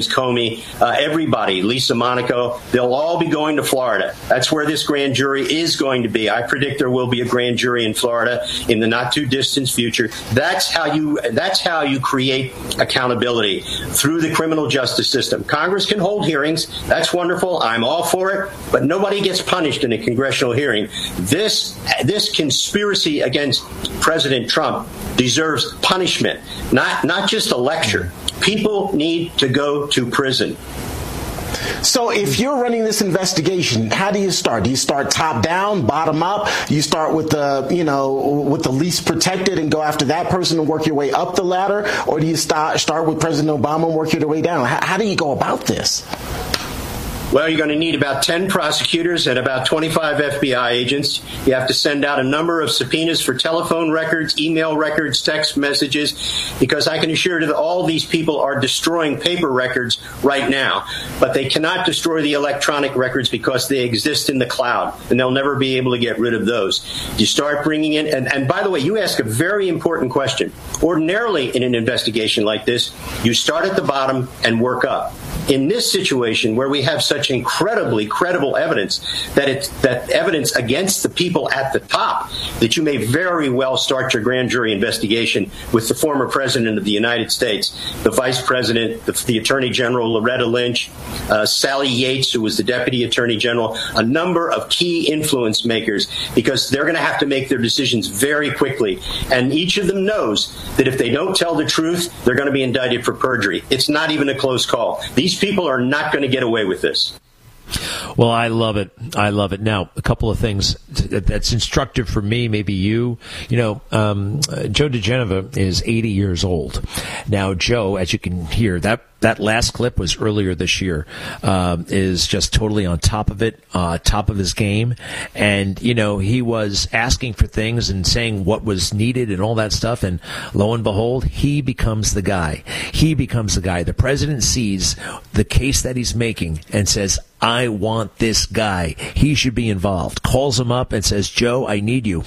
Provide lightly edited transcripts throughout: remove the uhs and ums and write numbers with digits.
Comey, everybody, Lisa Monaco, they'll all be going to Florida. That's where this grand jury is going to be. I predict there will be a grand jury in Florida in the not too distant future. That's how you create accountability through the criminal justice system. Congress can hold hearings. That's wonderful. I'm all for it. But nobody gets punished in a congressional hearing. This conspiracy against President Trump deserves punishment, not just a lecture. People need to go to prison. So if you're running this investigation, how do you start? Do you start top down, bottom up? You start with with the least protected and go after that person and work your way up the ladder? Or do you start with President Obama and work your way down? How do you go about this? Well, you're going to need about 10 prosecutors and about 25 FBI agents. You have to send out a number of subpoenas for telephone records, email records, text messages, because I can assure you that all these people are destroying paper records right now, but they cannot destroy the electronic records because they exist in the cloud, and they'll never be able to get rid of those. You start bringing in, and by the way, you ask a very important question. Ordinarily, in an investigation like this, you start at the bottom and work up. In this situation, where we have such incredibly credible evidence that evidence against the people at the top, that you may very well start your grand jury investigation with the former president of the United States, the vice president, the attorney general, Loretta Lynch, Sally Yates, who was the deputy attorney general, a number of key influence makers, because they're going to have to make their decisions very quickly. And each of them knows that if they don't tell the truth, they're going to be indicted for perjury. It's not even a close call. These people are not going to get away with this. Well, I love it. I love it. Now, a couple of things that's instructive for me, maybe you. Joe diGenova is 80 years old. Now, Joe, as you can hear, that last clip was earlier this year, is just totally on top of it, top of his game. And, he was asking for things and saying what was needed and all that stuff. And lo and behold, he becomes the guy. The president sees the case that he's making and says, I want this guy. He should be involved. Calls him up and says, Joe, I need you.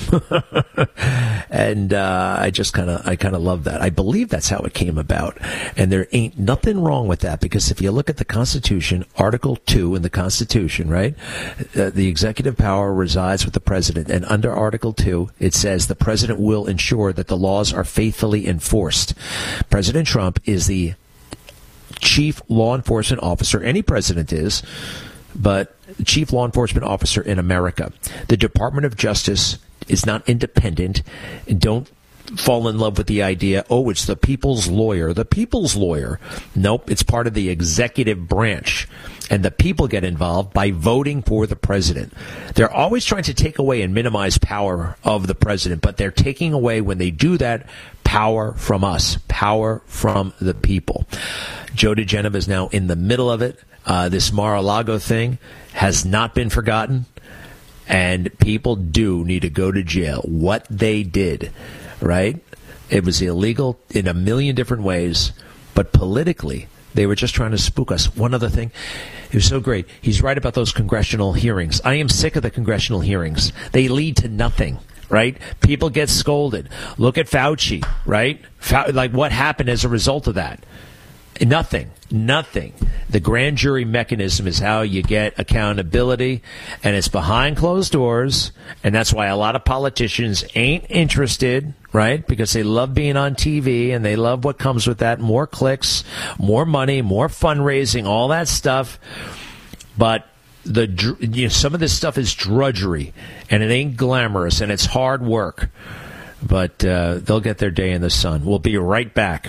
And I kind of love that. I believe that's how it came about. And there ain't nothing wrong with that, because if you look at the Constitution, Article 2 in the Constitution, right, the executive power resides with the president. And under Article 2, it says the president will ensure that the laws are faithfully enforced. President Trump is the chief law enforcement officer. Any president is, but chief law enforcement officer in America. The Department of Justice is not independent. Don't fall in love with the idea, it's the people's lawyer. The people's lawyer. Nope, it's part of the executive branch. And the people get involved by voting for the president. They're always trying to take away and minimize power of the president, but they're taking away, when they do that, power from us, power from the people. Joe diGenova is now in the middle of it. This Mar-a-Lago thing has not been forgotten, and people do need to go to jail. What they did, right? It was illegal in a million different ways, but politically, they were just trying to spook us. One other thing, it was so great. He's right about those congressional hearings. I am sick of the congressional hearings. They lead to nothing. Right? People get scolded. Look at Fauci, right? What happened as a result of that? Nothing. The grand jury mechanism is how you get accountability, and it's behind closed doors, and that's why a lot of politicians ain't interested, right? Because they love being on TV, and they love what comes with that, more clicks, more money, more fundraising, all that stuff. But some of this stuff is drudgery, and it ain't glamorous, and it's hard work. But they'll get their day in the sun. We'll be right back.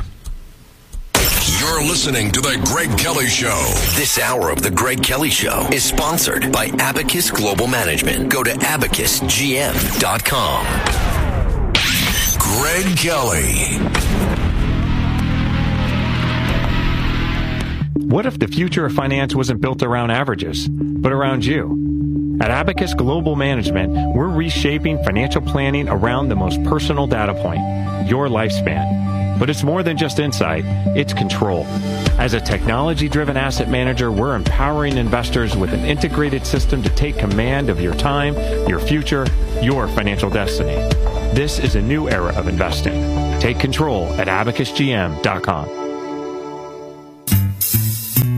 You're listening to The Greg Kelly Show. This hour of The Greg Kelly Show is sponsored by Abacus Global Management. Go to abacusgm.com. Greg Kelly. What if the future of finance wasn't built around averages, but around you? At Abacus Global Management, we're reshaping financial planning around the most personal data point, your lifespan. But it's more than just insight, it's control. As a technology-driven asset manager, we're empowering investors with an integrated system to take command of your time, your future, your financial destiny. This is a new era of investing. Take control at abacusgm.com.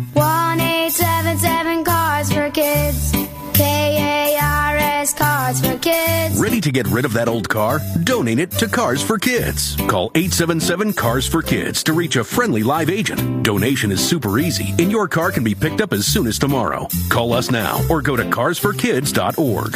to get rid of that old car? Donate it to Cars for Kids. Call 877-CARS-FOR-KIDS to reach a friendly live agent. Donation is super easy, and your car can be picked up as soon as tomorrow. Call us now or go to carsforkids.org.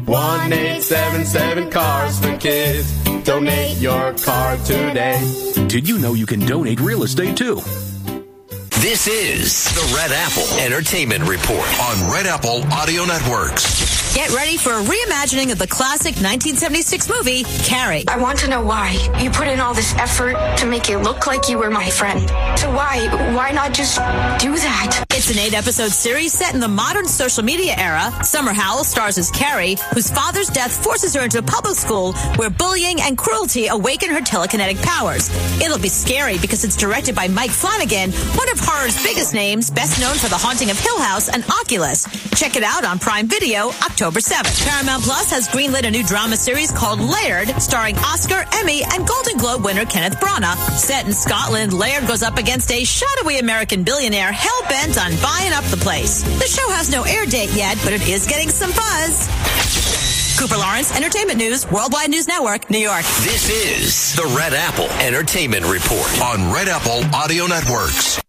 1-877-CARS-FOR-KIDS. Donate your car today. Did you know you can donate real estate too? This is the Red Apple Entertainment Report on Red Apple Audio Networks. Get ready for a reimagining of the classic 1976 movie, Carrie. I want to know why. You put in all this effort to make it look like you were my friend. So why not just do that? It's an 8-episode series set in the modern social media era. Summer Howell stars as Carrie, whose father's death forces her into a public school where bullying and cruelty awaken her telekinetic powers. It'll be scary because it's directed by Mike Flanagan, one of horror's biggest names, best known for The Haunting of Hill House and Oculus. Check it out on Prime Video October 7th. Paramount Plus has greenlit a new drama series called Laird, starring Oscar, Emmy, and Golden Globe winner Kenneth Branagh. Set in Scotland, Laird goes up against a shadowy American billionaire hell-bent on buying up the place. The show has no air date yet, but it is getting some buzz. Cooper Lawrence, Entertainment News, Worldwide News Network, New York. This is the Red Apple Entertainment Report on Red Apple Audio Networks.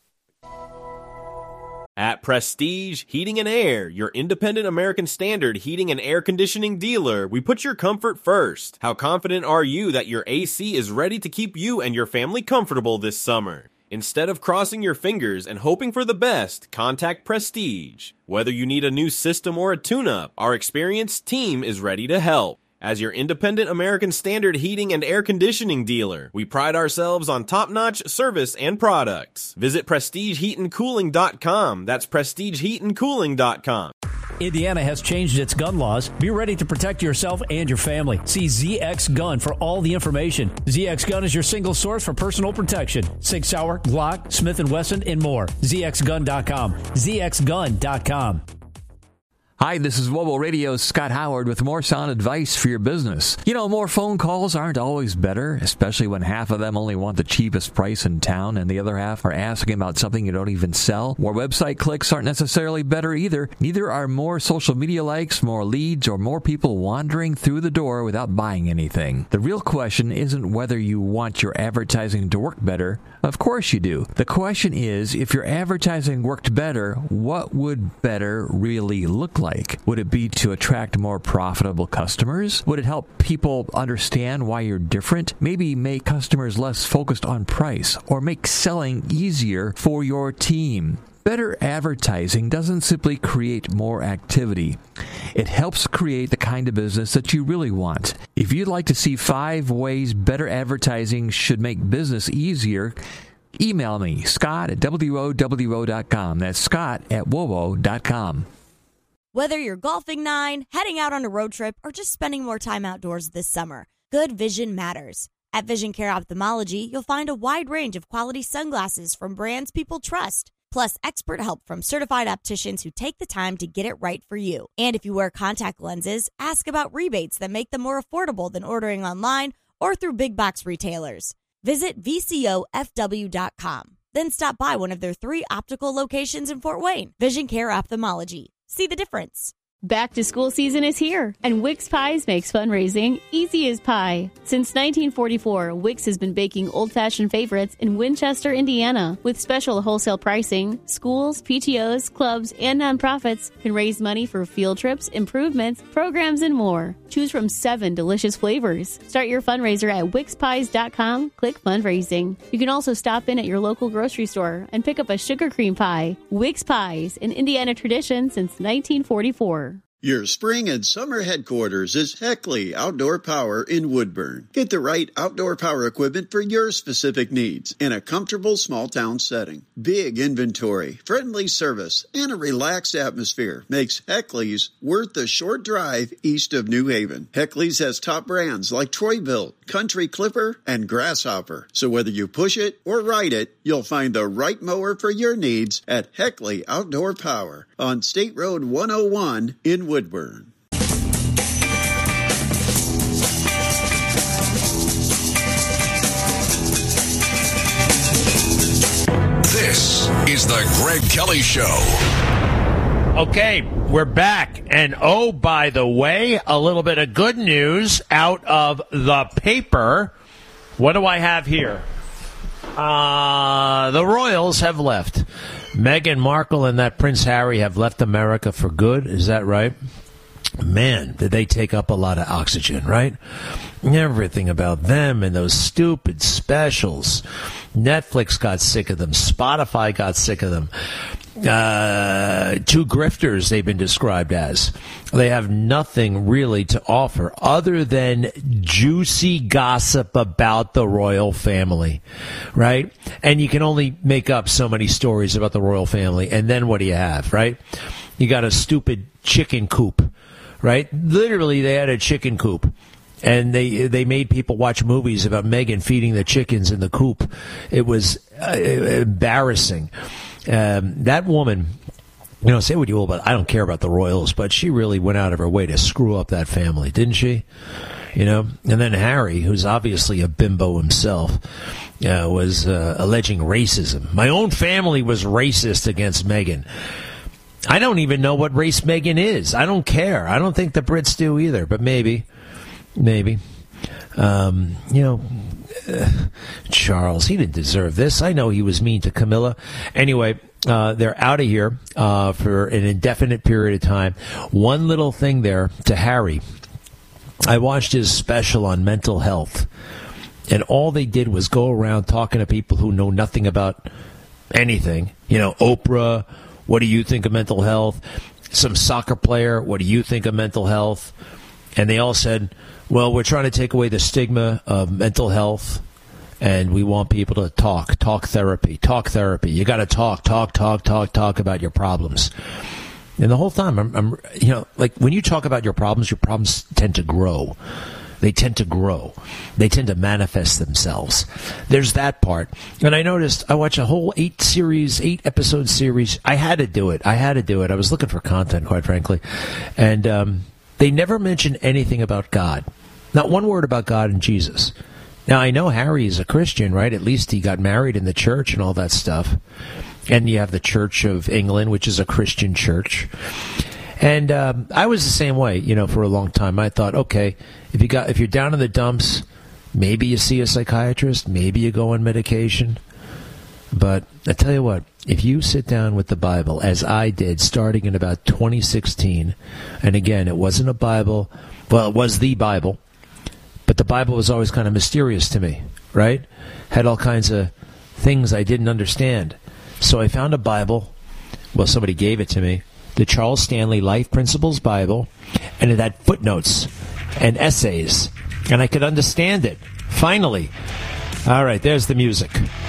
At Prestige Heating and Air, your independent American Standard heating and air conditioning dealer, we put your comfort first. How confident are you that your AC is ready to keep you and your family comfortable this summer? Instead of crossing your fingers and hoping for the best, contact Prestige. Whether you need a new system or a tune-up, our experienced team is ready to help. As your independent American Standard heating and air conditioning dealer, we pride ourselves on top-notch service and products. Visit PrestigeHeatandCooling.com. That's PrestigeHeatandCooling.com. Indiana has changed its gun laws. Be ready to protect yourself and your family. See ZX Gun for all the information. ZX Gun is your single source for personal protection. Sig Sauer, Glock, Smith & Wesson, and more. ZXGun.com. ZXGun.com. Hi, this is Wobo Radio's Scott Howard with more sound advice for your business. You know, more phone calls aren't always better, especially when half of them only want the cheapest price in town and the other half are asking about something you don't even sell. More website clicks aren't necessarily better either. Neither are more social media likes, more leads, or more people wandering through the door without buying anything. The real question isn't whether you want your advertising to work better. Of course you do. The question is, if your advertising worked better, what would better really look like? Would it be to attract more profitable customers? Would it help people understand why you're different? Maybe make customers less focused on price or make selling easier for your team. Better advertising doesn't simply create more activity. It helps create the kind of business that you really want. If you'd like to see 5 ways better advertising should make business easier, email me, Scott at WOWO.com. That's Scott at WOWO.com. Whether you're golfing 9, heading out on a road trip, or just spending more time outdoors this summer, good vision matters. At Vision Care Ophthalmology, you'll find a wide range of quality sunglasses from brands people trust, plus expert help from certified opticians who take the time to get it right for you. And if you wear contact lenses, ask about rebates that make them more affordable than ordering online or through big box retailers. Visit VCOFW.com. Then stop by one of their 3 optical locations in Fort Wayne. Vision Care Ophthalmology. See the difference. Back to school season is here, and Wix Pies makes fundraising easy as pie. Since 1944, Wix has been baking old-fashioned favorites in Winchester, Indiana. With special wholesale pricing, schools, PTOs, clubs, and nonprofits can raise money for field trips, improvements, programs, and more. Choose from 7 delicious flavors. Start your fundraiser at WixPies.com. Click fundraising. You can also stop in at your local grocery store and pick up a sugar cream pie. Wix Pies, an Indiana tradition since 1944. Your spring and summer headquarters is Heckley Outdoor Power in Woodburn. Get the right outdoor power equipment for your specific needs in a comfortable small town setting. Big inventory, friendly service, and a relaxed atmosphere makes Heckley's worth the short drive east of New Haven. Heckley's has top brands like Troy-Bilt, Country Clipper, and Grasshopper. So whether you push it or ride it, you'll find the right mower for your needs at Heckley Outdoor Power on State Road 101 in Woodburn. This is the Greg Kelly Show. Okay, we're back. And oh, by the way, a little bit of good news out of the paper. What do I have here? The royals have left. Meghan Markle and that Prince Harry have left America for good. Is that right? Man, did they take up a lot of oxygen, right? Everything about them and those stupid specials. Netflix got sick of them. Spotify got sick of them. Two grifters they've been described as. They have nothing really to offer other than juicy gossip about the royal family, right? And you can only make up so many stories about the royal family. And then what do you have, right? You got a stupid chicken coop, right? Literally, they had a chicken coop. And they made people watch movies about Meghan feeding the chickens in the coop. It was embarrassing. That woman, say what you will, but I don't care about the royals, but she really went out of her way to screw up that family, didn't she? And then Harry, who's obviously a bimbo himself, was alleging racism. My own family was racist against Meghan. I don't even know what race Meghan is. I don't care. I don't think the Brits do either, but maybe. Charles, he didn't deserve this. I know he was mean to Camilla. Anyway, they're out of here for an indefinite period of time. One little thing there to Harry. I watched his special on mental health, and all they did was go around talking to people who know nothing about anything. Oprah, what do you think of mental health? Some soccer player, what do you think of mental health? And they all said, well, we're trying to take away the stigma of mental health, and we want people to talk therapy. You got to talk about your problems. And the whole time, I'm like when you talk about your problems tend to grow. They tend to grow. They tend to manifest themselves. There's that part. And I noticed I watched a whole 8-episode series. I had to do it. I was looking for content, quite frankly. And they never mentioned anything about God. Not one word about God and Jesus. Now, I know Harry is a Christian, right? At least he got married in the church and all that stuff. And you have the Church of England, which is a Christian church. And I was the same way, for a long time. I thought, okay, if you're down in the dumps, maybe you see a psychiatrist, maybe you go on medication. But I tell you what, if you sit down with the Bible, as I did, starting in about 2016, and again, it wasn't a Bible, well, it was the Bible, but the Bible was always kind of mysterious to me, right? Had all kinds of things I didn't understand. So I found a Bible, well, somebody gave it to me, the Charles Stanley Life Principles Bible, and it had footnotes and essays, and I could understand it, finally. All right, there's the music.